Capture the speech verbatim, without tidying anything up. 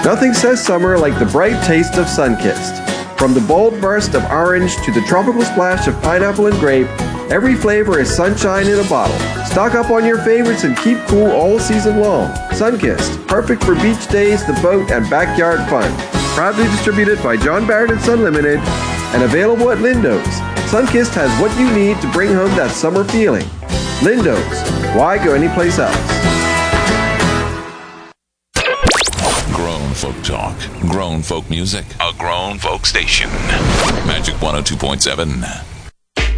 Nothing says summer like the bright taste of Sunkist. From the bold burst of orange to the tropical splash of pineapple and grape, every flavor is sunshine in a bottle. Stock up on your favorites and keep cool all season long. Sunkist, perfect for beach days, the boat, and backyard fun. Proudly distributed by John Barrett and Son Limited and available at Lindo's. Sunkist has what you need to bring home that summer feeling. Lindo's. Why go anyplace else? Grown folk talk. Grown folk music. A grown folk station. Magic one oh two point seven.